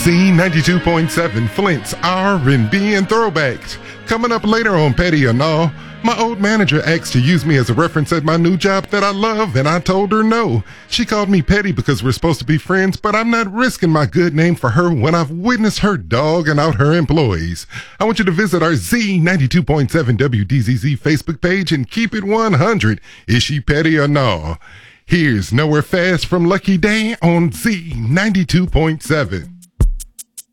Z92.7 Flint's R&B and throwbacks. Coming up later on Petty or No, my old manager asked to use me as a reference at my new job that I love, and I told her no. She called me petty because we're supposed to be friends, but I'm not risking my good name for her when I've witnessed her dogging out her employees. I want you to visit our Z92.7 WDZZ Facebook page and keep it 100. Is she petty or no? Here's Nowhere Fast from Lucky Day on Z92.7.